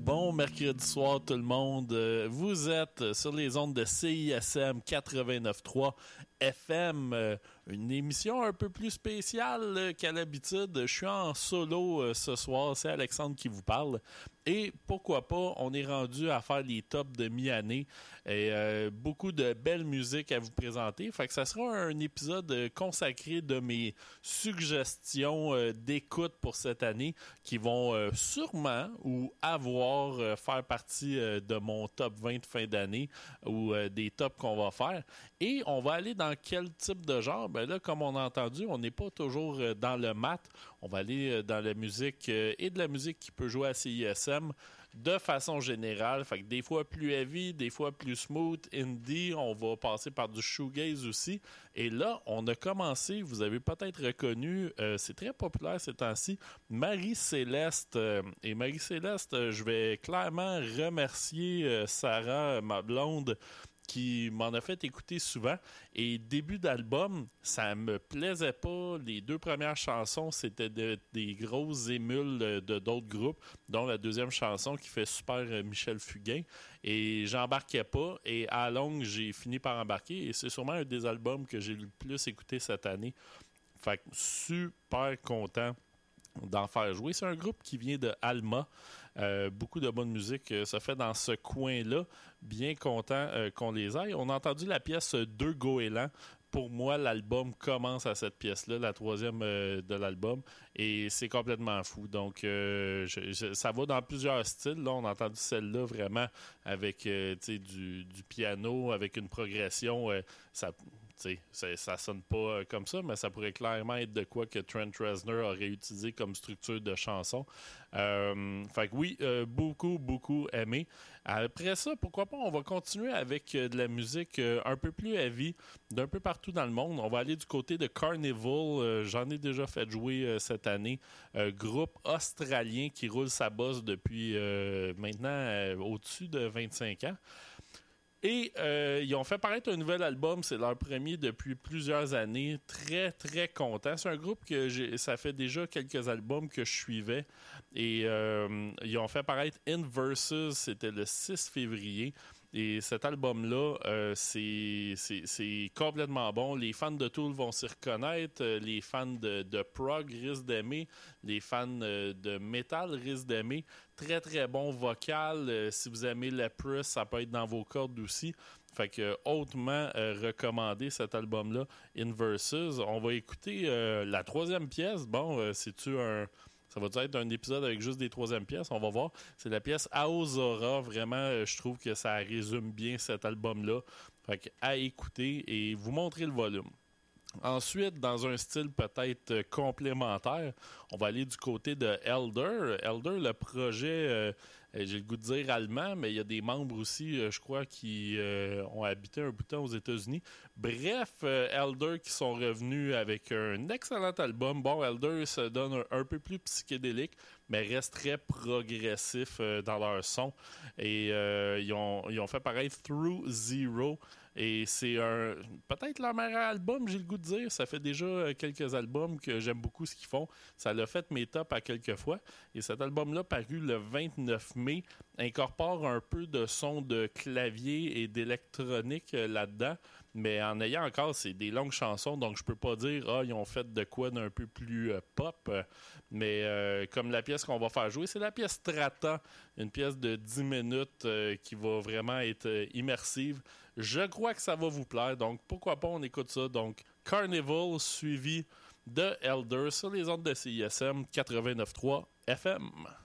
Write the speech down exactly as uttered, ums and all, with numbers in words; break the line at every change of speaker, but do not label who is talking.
Bon mercredi soir tout le monde. Vous êtes sur les ondes de C I S M quatre-vingt-neuf trois F M. Une émission un peu plus spéciale qu'à l'habitude. Je suis en solo ce soir. C'est Alexandre qui vous parle. Et pourquoi pas, on est rendu à faire les tops de mi-année et euh, beaucoup de belles musiques à vous présenter. Fait que ça sera un épisode consacré de mes suggestions euh, d'écoute pour cette année qui vont euh, sûrement ou avoir euh, faire partie euh, de mon top vingt de fin d'année ou euh, des tops qu'on va faire. Et on va aller dans quel type de genre? Ben là, comme on a entendu, on n'est pas toujours euh, dans le mat. On va aller euh, dans la musique euh, et de la musique qui peut jouer à C I S M de façon générale. Fait que des fois plus heavy, des fois plus smooth, indie, on va passer par du shoegaze aussi. Et là, on a commencé, vous avez peut-être reconnu, euh, c'est très populaire ces temps-ci, Marie-Céleste. Euh, et Marie-Céleste, euh, je vais clairement remercier euh, Sarah, ma blonde, qui m'en a fait écouter souvent. Et début d'album, ça me plaisait pas. Les deux premières chansons, c'était de, des grosses émules de, de d'autres groupes, dont la deuxième chanson qui fait super euh, Michel Fugain. Et j'embarquais pas. Et à la longue, j'ai fini par embarquer. Et c'est sûrement un des albums que j'ai le plus écouté cette année. Fait que super content d'en faire jouer. C'est un groupe qui vient de Alma. Euh, beaucoup de bonne musique euh, se fait dans ce coin-là. Bien content euh, qu'on les aille. On a entendu la pièce Deux goélands. Pour moi, l'album commence à cette pièce-là, la troisième euh, de l'album, et c'est complètement fou. Donc, euh, je, je, ça va dans plusieurs styles. Là, on a entendu celle-là vraiment avec euh, du, du piano, avec une progression. Euh, ça, ça, ça sonne pas euh, comme ça, mais ça pourrait clairement être de quoi que Trent Reznor aurait utilisé comme structure de chanson. Euh, fait que oui, euh, beaucoup, beaucoup aimé. Après ça, pourquoi pas, on va continuer avec euh, de la musique euh, un peu plus heavy, d'un peu partout dans le monde. On va aller du côté de Carnival. Euh, j'en ai déjà fait jouer euh, cette année. Euh, groupe australien qui roule sa bosse depuis euh, maintenant euh, au-dessus de vingt-cinq ans. Et euh, ils ont fait paraître un nouvel album. C'est leur premier depuis plusieurs années. Très, très content. C'est un groupe que j'ai, ça fait déjà quelques albums que je suivais. Et euh, ils ont fait paraître In Versus. C'était le six février. Et cet album-là, euh, c'est, c'est, c'est complètement bon. Les fans de Tool vont s'y reconnaître. Les fans de, de prog risquent d'aimer. Les fans de metal risquent d'aimer. Très, très bon vocal. Euh, si vous aimez la Press, ça peut être dans vos cordes aussi. Fait que hautement euh, recommandé cet album-là, In Versus. On va écouter euh, la troisième pièce. Bon, euh, c'est-tu un... Ça va être un épisode avec juste des troisièmes pièces, on va voir. C'est la pièce Aozora. Vraiment, je trouve que ça résume bien cet album-là. Fait que à écouter et vous montrer le volume. Ensuite, dans un style peut-être complémentaire, on va aller du côté de Elder. Elder, le projet, euh, j'ai le goût de dire allemand, mais il y a des membres aussi, euh, je crois, qui euh, ont habité un bout de temps aux États-Unis. Bref, euh, Elder qui sont revenus avec un excellent album. Bon, Elder se donne un, un peu plus psychédélique, mais reste très progressif euh, dans leur son. Et euh, ils, ont, ils ont fait pareil Through Zero. Et c'est un peut-être leur meilleur album, j'ai le goût de dire. Ça fait déjà quelques albums que j'aime beaucoup ce qu'ils font. Ça l'a fait mes tops à quelques fois. Et cet album-là, paru le vingt-neuf mai, incorpore un peu de son de clavier et d'électronique là-dedans. Mais en ayant encore, c'est des longues chansons, donc je peux pas dire « Ah, ils ont fait de quoi d'un peu plus euh, pop ». Mais euh, comme la pièce qu'on va faire jouer, c'est la pièce Strata, une pièce de dix minutes euh, qui va vraiment être euh, immersive. Je crois que ça va vous plaire, donc pourquoi pas on écoute ça. Donc Carnival suivi de Elder sur les ondes de C I S M quatre-vingt-neuf trois F M.